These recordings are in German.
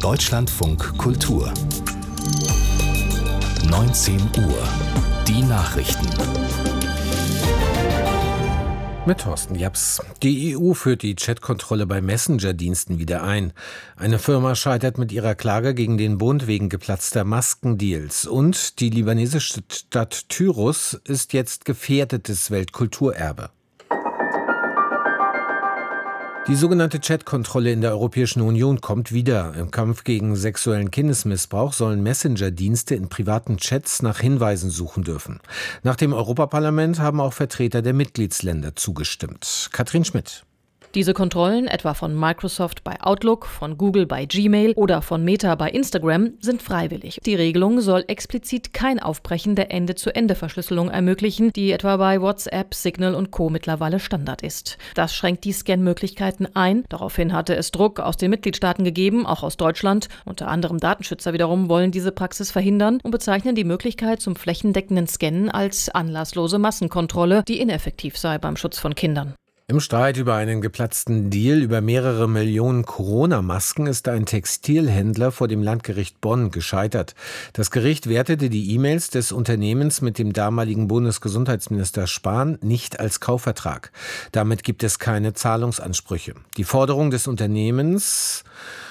Deutschlandfunk Kultur 19 Uhr. Die Nachrichten. Mit Thorsten Japs. Die EU führt die Chatkontrolle bei Messenger-Diensten wieder ein. Eine Firma scheitert mit ihrer Klage gegen den Bund wegen geplatzter Maskendeals. Und die libanesische Stadt Tyros ist jetzt gefährdetes Weltkulturerbe. Die sogenannte Chatkontrolle in der Europäischen Union kommt wieder. Im Kampf gegen sexuellen Kindesmissbrauch sollen Messenger-Dienste in privaten Chats nach Hinweisen suchen dürfen. Nach dem Europaparlament haben auch Vertreter der Mitgliedsländer zugestimmt. Katrin Schmidt. Diese Kontrollen, etwa von Microsoft bei Outlook, von Google bei Gmail oder von Meta bei Instagram, sind freiwillig. Die Regelung soll explizit kein Aufbrechen der Ende-zu-Ende-Verschlüsselung ermöglichen, die etwa bei WhatsApp, Signal und Co. mittlerweile Standard ist. Das schränkt die Scan-Möglichkeiten ein. Daraufhin hatte es Druck aus den Mitgliedstaaten gegeben, auch aus Deutschland. Unter anderem Datenschützer wiederum wollen diese Praxis verhindern und bezeichnen die Möglichkeit zum flächendeckenden Scannen als anlasslose Massenkontrolle, die ineffektiv sei beim Schutz von Kindern. Im Streit über einen geplatzten Deal über mehrere Millionen Corona-Masken ist ein Textilhändler vor dem Landgericht Bonn gescheitert. Das Gericht wertete die E-Mails des Unternehmens mit dem damaligen Bundesgesundheitsminister Spahn nicht als Kaufvertrag. Damit gibt es keine Zahlungsansprüche. Die Forderung des Unternehmens,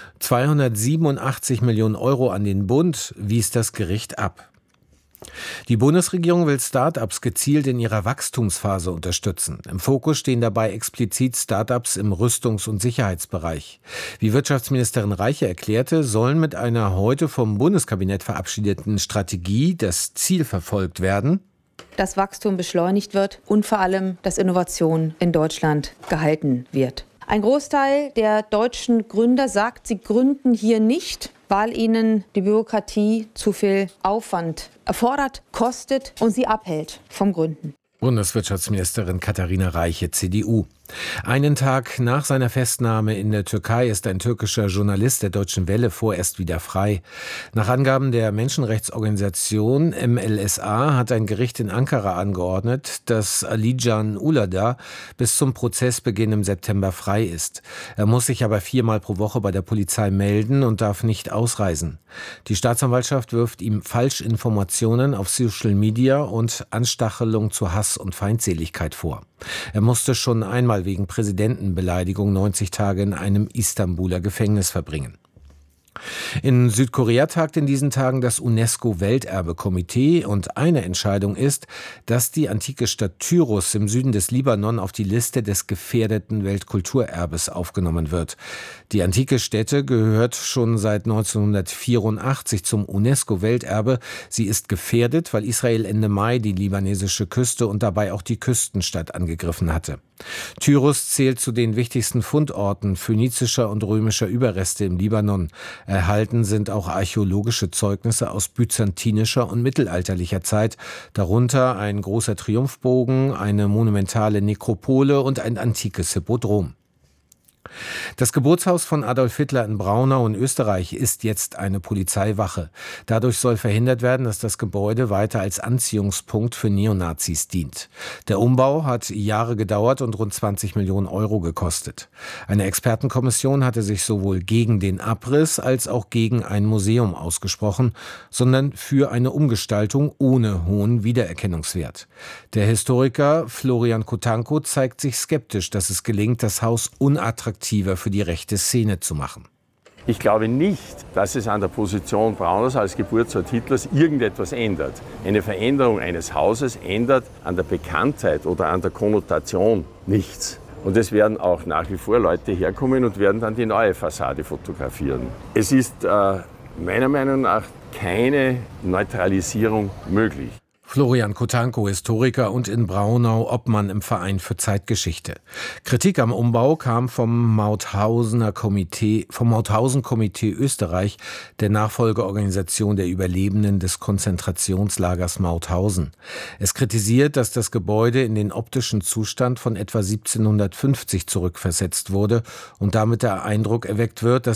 287 Millionen Euro an den Bund, wies das Gericht ab. Die Bundesregierung will Start-ups gezielt in ihrer Wachstumsphase unterstützen. Im Fokus stehen dabei explizit Start-ups im Rüstungs- und Sicherheitsbereich. Wie Wirtschaftsministerin Reiche erklärte, sollen mit einer heute vom Bundeskabinett verabschiedeten Strategie das Ziel verfolgt werden, dass Wachstum beschleunigt wird und vor allem, dass Innovation in Deutschland gehalten wird. Ein Großteil der deutschen Gründer sagt, sie gründen hier nicht, weil ihnen die Bürokratie zu viel Aufwand erfordert, kostet und sie abhält vom Gründen. Bundeswirtschaftsministerin Katharina Reiche, CDU. Einen Tag nach seiner Festnahme in der Türkei ist ein türkischer Journalist der Deutschen Welle vorerst wieder frei. Nach Angaben der Menschenrechtsorganisation MLSA hat ein Gericht in Ankara angeordnet, dass Alican Uludağ bis zum Prozessbeginn im September frei ist. Er muss sich aber 4-mal pro Woche bei der Polizei melden und darf nicht ausreisen. Die Staatsanwaltschaft wirft ihm Falschinformationen auf Social Media und Anstachelung zu Hass und Feindseligkeit vor. Er musste schon einmal wegen Präsidentenbeleidigung 90 Tage in einem Istanbuler Gefängnis verbringen. In Südkorea tagt in diesen Tagen das UNESCO-Welterbe-Komitee und eine Entscheidung ist, dass die antike Stadt Tyros im Süden des Libanon auf die Liste des gefährdeten Weltkulturerbes aufgenommen wird. Die antike Stätte gehört schon seit 1984 zum UNESCO-Welterbe. Sie ist gefährdet, weil Israel Ende Mai die libanesische Küste und dabei auch die Küstenstadt angegriffen hatte. Tyros zählt zu den wichtigsten Fundorten phönizischer und römischer Überreste im Libanon. Erhalten sind auch archäologische Zeugnisse aus byzantinischer und mittelalterlicher Zeit, darunter ein großer Triumphbogen, eine monumentale Nekropole und ein antikes Hippodrom. Das Geburtshaus von Adolf Hitler in Braunau in Österreich ist jetzt eine Polizeiwache. Dadurch soll verhindert werden, dass das Gebäude weiter als Anziehungspunkt für Neonazis dient. Der Umbau hat Jahre gedauert und rund 20 Millionen Euro gekostet. Eine Expertenkommission hatte sich sowohl gegen den Abriss als auch gegen ein Museum ausgesprochen, sondern für eine Umgestaltung ohne hohen Wiedererkennungswert. Der Historiker Florian Kotanko zeigt sich skeptisch, dass es gelingt, das Haus unattraktiv für die rechte Szene zu machen. Ich glaube nicht, dass es an der Position Brauners als Geburtsort Hitlers irgendetwas ändert. Eine Veränderung eines Hauses ändert an der Bekanntheit oder an der Konnotation nichts. Und es werden auch nach wie vor Leute herkommen und werden dann die neue Fassade fotografieren. Es ist meiner Meinung nach keine Neutralisierung möglich. Florian Kotanko, Historiker und in Braunau Obmann im Verein für Zeitgeschichte. Kritik am Umbau kam vom Mauthausen-Komitee Österreich, der Nachfolgeorganisation der Überlebenden des Konzentrationslagers Mauthausen. Es kritisiert, dass das Gebäude in den optischen Zustand von etwa 1750 zurückversetzt wurde und damit der Eindruck erweckt wird, dass